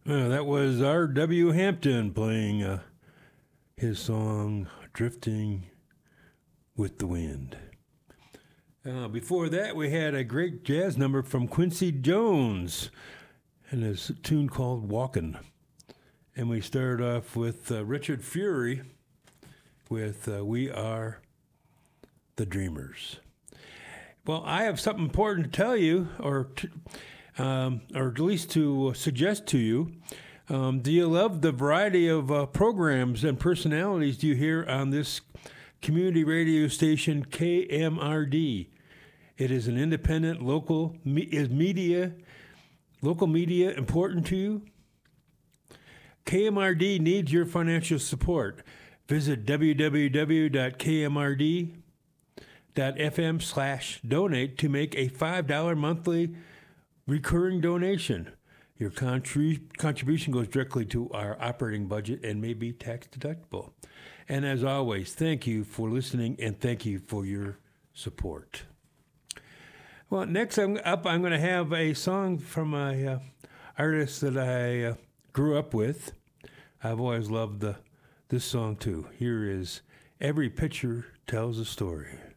That was R.W. Hampton playing his song Drifting with the Wind. Before that, we had a great jazz number from Quincy Jones and his tune called Walkin'. And we started off with Richard Fury with We Are the Dreamers. Well, I have something important to tell you, or at least to suggest to you. Do you love the variety of programs and personalities you hear on this community radio station KMRD? It is an independent local media important to you? KMRD needs your financial support. Visit www.kmrd.fm/donate to make a $5 monthly recurring donation. Your contribution goes directly to our operating budget and may be tax deductible. And as always, thank you for listening and thank you for your support. Well, next I'm going to have a song from a artist that I grew up with. I've always loved this song too. Here is Every Picture Tells a Story.